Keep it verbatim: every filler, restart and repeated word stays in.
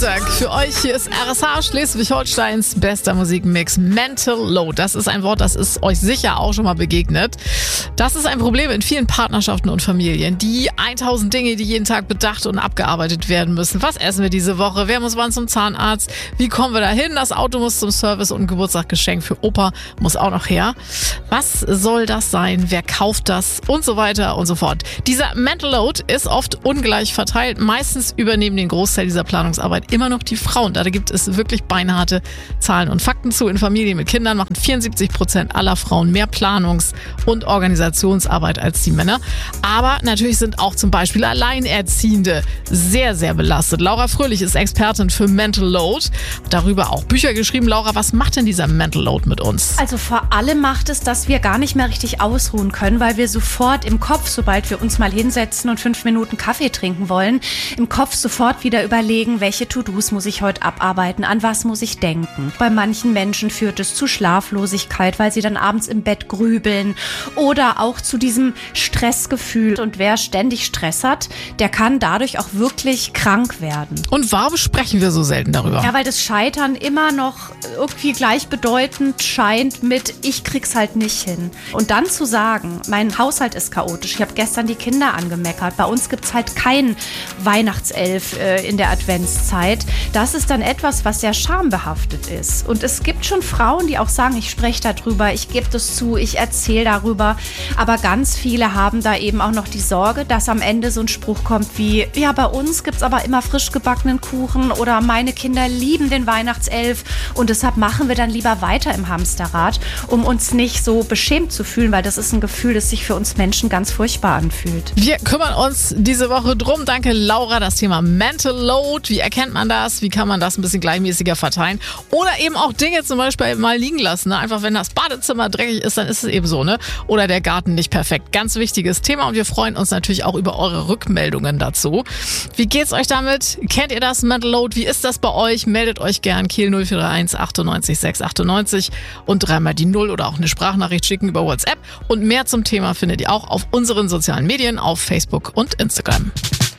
Für euch hier ist R S H, Schleswig-Holsteins bester Musikmix, Mental Load. Das ist ein Wort, das ist euch sicher auch schon mal begegnet. Das ist ein Problem in vielen Partnerschaften und Familien. Die tausend Dinge, die jeden Tag bedacht und abgearbeitet werden müssen. Was essen wir diese Woche? Wer muss wann zum Zahnarzt? Wie kommen wir da hin? Das Auto muss zum Service und ein Geburtstagsgeschenk für Opa muss auch noch her. Was soll das sein? Wer kauft das? Und so weiter und so fort. Dieser Mental Load ist oft ungleich verteilt. Meistens übernehmen den Großteil dieser Planungsarbeit immer noch die Frauen. Da gibt es wirklich beinharte Zahlen und Fakten zu. In Familien mit Kindern machen vierundsiebzig Prozent aller Frauen mehr Planungs- und Organisationsarbeit als die Männer. Aber natürlich sind auch zum Beispiel Alleinerziehende sehr, sehr belastet. Laura Fröhlich ist Expertin für Mental Load. Darüber auch Bücher geschrieben. Laura, was macht denn dieser Mental Load mit uns? Also vor allem macht es, dass wir gar nicht mehr richtig ausruhen können, weil wir sofort im Kopf, sobald wir uns mal hinsetzen und fünf Minuten Kaffee trinken wollen, im Kopf sofort wieder überlegen, welche To-Dos muss ich heute abarbeiten, an was muss ich denken. Bei manchen Menschen führt es zu Schlaflosigkeit, weil sie dann abends im Bett grübeln oder auch zu diesem Stressgefühl. Und wer ständig Stress hat, der kann dadurch auch wirklich krank werden. Und warum sprechen wir so selten darüber? Ja, weil das Scheitern immer noch irgendwie gleichbedeutend scheint mit ich krieg's halt nicht hin. Und dann zu sagen, mein Haushalt ist chaotisch, ich habe gestern die Kinder angemeckert, bei uns gibt's halt kein Weihnachtself äh, in der Adventszeit. Das ist dann etwas, was sehr schambehaftet ist. Und es gibt schon Frauen, die auch sagen, ich spreche darüber, ich gebe das zu, ich erzähle darüber. Aber ganz viele haben da eben auch noch die Sorge, dass am Ende so ein Spruch kommt wie, ja, bei uns gibt's aber immer frisch gebackenen Kuchen oder meine Kinder lieben den Weihnachtself und deshalb machen wir dann lieber weiter im Hamsterrad, um uns nicht so beschämt zu fühlen, weil das ist ein Gefühl, das sich für uns Menschen ganz furchtbar anfühlt. Wir kümmern uns diese Woche drum. Danke, Laura. Das Thema Mental Load. Wie erkennt man das? Wie kann man das ein bisschen gleichmäßiger verteilen? Oder eben auch Dinge zum Beispiel mal liegen lassen. Ne? Einfach, wenn das Badezimmer dreckig ist, dann ist es eben so. Ne? Oder der Garten nicht perfekt. Ganz wichtiges Thema und wir freuen uns natürlich auch über eure Rückmeldungen dazu. Wie geht's euch damit? Kennt ihr das Mental Load? Wie ist das bei euch? Meldet euch gern. Kiel null vier drei eins achtundneunzig sechs achtundneunzig und dreimal die Null oder auch eine Sprachnachricht schicken über WhatsApp. Und mehr zum Thema findet ihr auch auf unseren sozialen Medien, auf Facebook und Instagram.